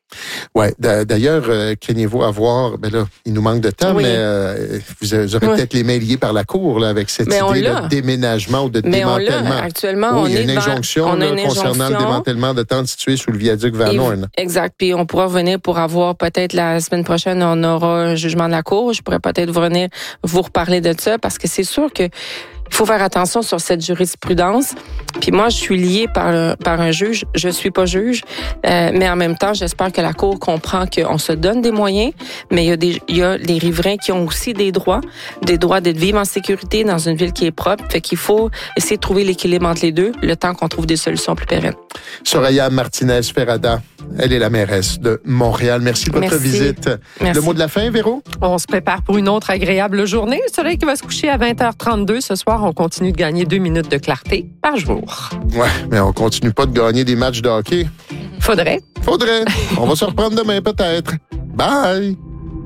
Oui, d'ailleurs, euh, craignez-vous avoir, ben là, il nous manque de temps, oui. mais euh, vous aurez oui. peut-être les mains liées par la cour là, avec cette mais idée de déménagement ou de mais démantèlement. On Actuellement, oui, on il y a une est injonction on là, a une concernant injonction. le démantèlement de tentes situées sous le viaduc Van Horn. Exact, puis on pourra revenir pour avoir peut-être la semaine prochaine, on aura un jugement de la cour. Je pourrais peut-être venir vous reparler de ça parce que c'est sûr que il faut faire attention sur cette jurisprudence. Puis moi, je suis liée par, par un juge. Je suis pas juge, euh, mais en même temps, j'espère que la Cour comprend qu'on se donne des moyens, mais il y a des, il y a les riverains qui ont aussi des droits, des droits d'être vivre en sécurité dans une ville qui est propre. Fait qu'il faut essayer de trouver l'équilibre entre les deux, le temps qu'on trouve des solutions plus pérennes. Soraya Martinez-Ferrada, elle est la mairesse de Montréal. Merci de votre Merci. visite. Merci. Le mot de la fin, Véro? On se prépare pour une autre agréable journée. Le soleil qui va se coucher à vingt heures trente-deux ce soir. On continue de gagner deux minutes de clarté par jour. Ouais, mais on continue pas de gagner des matchs de hockey. Faudrait. Faudrait. On va se reprendre demain peut-être. Bye!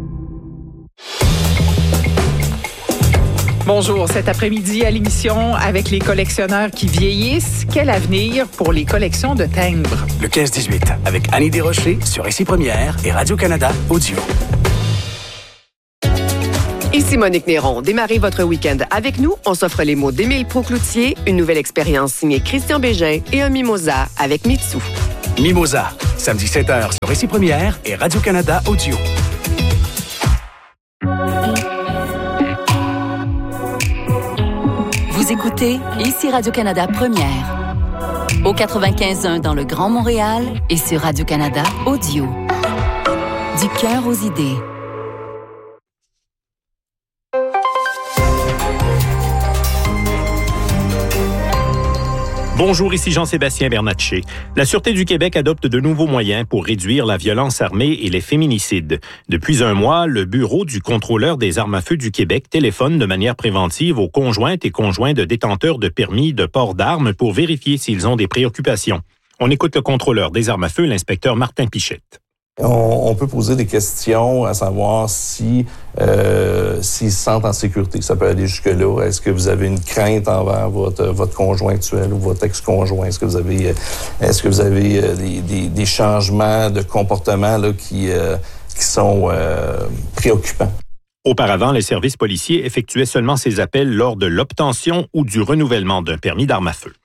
Bonjour, cet après-midi à l'émission avec les collectionneurs qui vieillissent, quel avenir pour les collections de timbres? Le quinze dix-huit, avec Annie Desrochers sur Ici Première et Radio-Canada Audio. Ici Monique Néron. Démarrez votre week-end avec nous. On s'offre les mots d'Émile Proucloutier, une nouvelle expérience signée Christian Bégin et un mimosa avec Mitsu. Mimosa, samedi sept heures sur Ici Première et Radio-Canada Audio. Vous écoutez Ici Radio-Canada Première. Au quatre-vingt-quinze point un dans le Grand Montréal et sur Radio-Canada Audio. Du cœur aux idées. Bonjour, ici Jean-Sébastien Bernatchez. La Sûreté du Québec adopte de nouveaux moyens pour réduire la violence armée et les féminicides. Depuis un mois, le Bureau du contrôleur des armes à feu du Québec téléphone de manière préventive aux conjointes et conjoints de détenteurs de permis de port d'armes pour vérifier s'ils ont des préoccupations. On écoute le contrôleur des armes à feu, l'inspecteur Martin Pichette. On, on peut poser des questions à savoir si euh, s'ils se sentent en sécurité. Ça peut aller jusque-là. Est-ce que vous avez une crainte envers votre votre conjoint actuel ou votre ex-conjoint? Est-ce que vous avez est-ce que vous avez euh, des, des, des changements de comportement là, qui, euh, qui sont euh, préoccupants? Auparavant, les services policiers effectuaient seulement ces appels lors de l'obtention ou du renouvellement d'un permis d'arme à feu.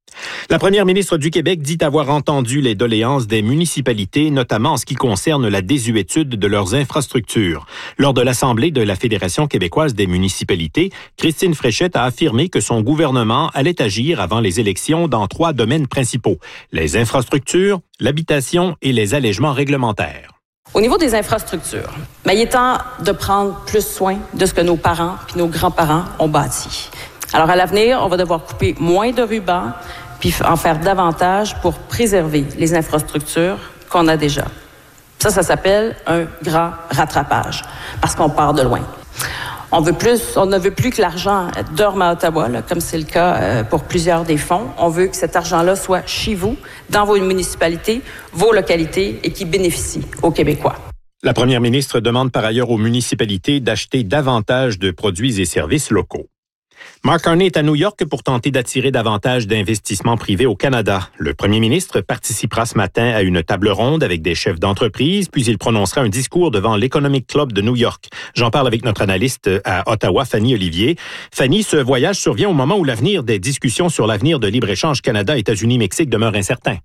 La première ministre du Québec dit avoir entendu les doléances des municipalités, notamment en ce qui concerne la désuétude de leurs infrastructures. Lors de l'Assemblée de la Fédération québécoise des municipalités, Christine Fréchette a affirmé que son gouvernement allait agir avant les élections dans trois domaines principaux, les infrastructures, l'habitation et les allègements réglementaires. Au niveau des infrastructures, ben, il est temps de prendre plus soin de ce que nos parents et nos grands-parents ont bâti. Alors, à l'avenir, on va devoir couper moins de rubans puis en faire davantage pour préserver les infrastructures qu'on a déjà. Ça, ça s'appelle un grand rattrapage, parce qu'on part de loin. On veut plus, on ne veut plus que l'argent dorme à Ottawa, là, comme c'est le cas euh, pour plusieurs des fonds. On veut que cet argent-là soit chez vous, dans vos municipalités, vos localités, et qui bénéficie aux Québécois. La première ministre demande par ailleurs aux municipalités d'acheter davantage de produits et services locaux. Mark Carney est à New York pour tenter d'attirer davantage d'investissements privés au Canada. Le premier ministre participera ce matin à une table ronde avec des chefs d'entreprise, puis il prononcera un discours devant l'Economic Club de New York. J'en parle avec notre analyste à Ottawa, Fanny Olivier. Fanny, ce voyage survient au moment où l'avenir des discussions sur l'avenir de libre-échange Canada-États-Unis-Mexique demeure incertain.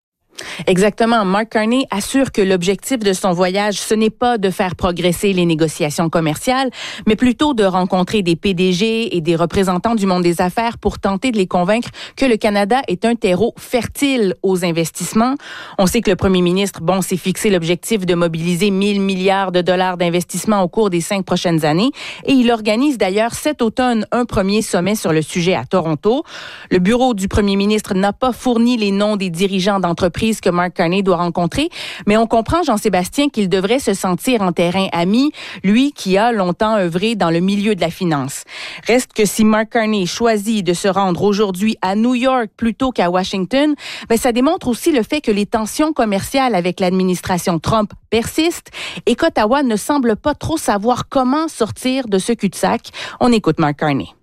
Exactement. Mark Carney assure que l'objectif de son voyage, ce n'est pas de faire progresser les négociations commerciales, mais plutôt de rencontrer des P D G et des représentants du monde des affaires pour tenter de les convaincre que le Canada est un terreau fertile aux investissements. On sait que le premier ministre, bon, s'est fixé l'objectif de mobiliser mille milliards de dollars d'investissement au cours des cinq prochaines années et il organise d'ailleurs cet automne un premier sommet sur le sujet à Toronto. Le bureau du premier ministre n'a pas fourni les noms des dirigeants d'entreprises que Mark Carney doit rencontrer, mais on comprend, Jean-Sébastien, qu'il devrait se sentir en terrain ami, lui qui a longtemps œuvré dans le milieu de la finance. Reste que si Mark Carney choisit de se rendre aujourd'hui à New York plutôt qu'à Washington, ben ça démontre aussi le fait que les tensions commerciales avec l'administration Trump persistent et qu'Ottawa ne semble pas trop savoir comment sortir de ce cul-de-sac. On écoute Mark Carney.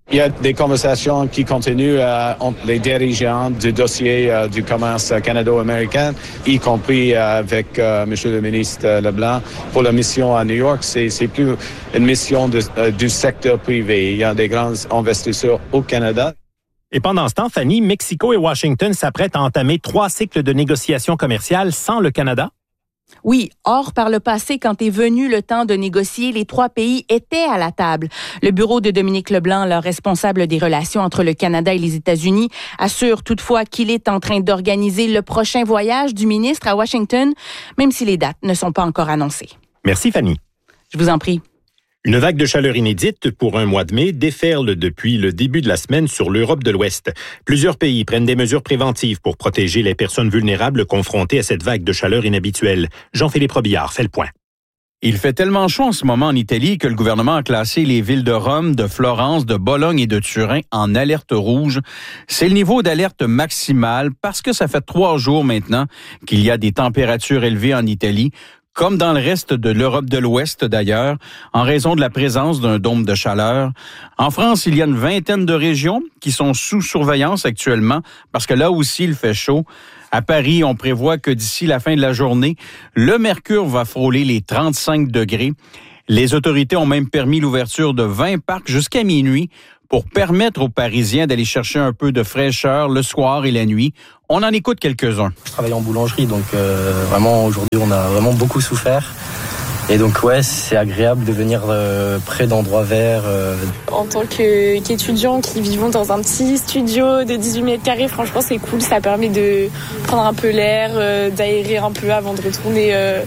Il y a des conversations qui continuent euh, entre les dirigeants du dossier euh, du commerce canado-américain, y compris euh, avec euh, M. le ministre Leblanc. Pour la mission à New York, c'est, c'est plus une mission de, euh, du secteur privé. Il y a des grands investisseurs au Canada. Et pendant ce temps, Fanny, Mexico et Washington s'apprêtent à entamer trois cycles de négociations commerciales sans le Canada? Oui, or, par le passé, quand est venu le temps de négocier, les trois pays étaient à la table. Le bureau de Dominique Leblanc, le responsable des relations entre le Canada et les États-Unis, assure toutefois qu'il est en train d'organiser le prochain voyage du ministre à Washington, même si les dates ne sont pas encore annoncées. Merci, Fanny. Je vous en prie. Une vague de chaleur inédite pour un mois de mai déferle depuis le début de la semaine sur l'Europe de l'Ouest. Plusieurs pays prennent des mesures préventives pour protéger les personnes vulnérables confrontées à cette vague de chaleur inhabituelle. Jean-Philippe Robillard fait le point. Il fait tellement chaud en ce moment en Italie que le gouvernement a classé les villes de Rome, de Florence, de Bologne et de Turin en alerte rouge. C'est le niveau d'alerte maximale parce que ça fait trois jours maintenant qu'il y a des températures élevées en Italie, comme dans le reste de l'Europe de l'Ouest d'ailleurs, en raison de la présence d'un dôme de chaleur. En France, il y a une vingtaine de régions qui sont sous surveillance actuellement, parce que là aussi, il fait chaud. À Paris, on prévoit que d'ici la fin de la journée, le mercure va frôler les trente-cinq degrés. Les autorités ont même permis l'ouverture de vingt parcs jusqu'à minuit pour permettre aux Parisiens d'aller chercher un peu de fraîcheur le soir et la nuit. On en écoute quelques-uns. Je travaille en boulangerie, donc euh, vraiment aujourd'hui on a vraiment beaucoup souffert. Et donc ouais, c'est agréable de venir euh, près d'endroits verts. Euh. En tant que, qu'étudiant qui vivons dans un petit studio de dix-huit mètres carrés, franchement c'est cool, ça permet de prendre un peu l'air, euh, d'aérer un peu avant de retourner euh,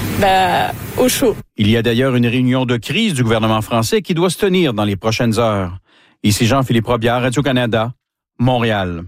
bah, au chaud. Il y a d'ailleurs une réunion de crise du gouvernement français qui doit se tenir dans les prochaines heures. Ici Jean-Philippe Robillard, Radio-Canada, Montréal.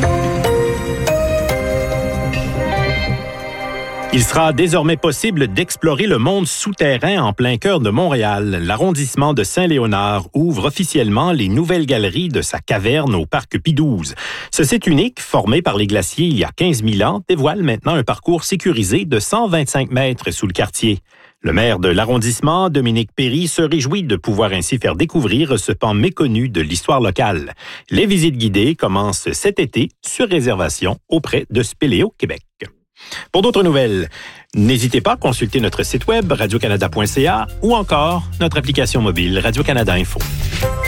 Il sera désormais possible d'explorer le monde souterrain en plein cœur de Montréal. L'arrondissement de Saint-Léonard ouvre officiellement les nouvelles galeries de sa caverne au parc Pie douze. Ce site unique, formé par les glaciers il y a quinze mille ans, dévoile maintenant un parcours sécurisé de cent vingt-cinq mètres sous le quartier. Le maire de l'arrondissement, Dominique Perry, se réjouit de pouvoir ainsi faire découvrir ce pan méconnu de l'histoire locale. Les visites guidées commencent cet été sur réservation auprès de Spéléo Québec. Pour d'autres nouvelles, n'hésitez pas à consulter notre site web radio canada point c a ou encore notre application mobile Radio-Canada Info.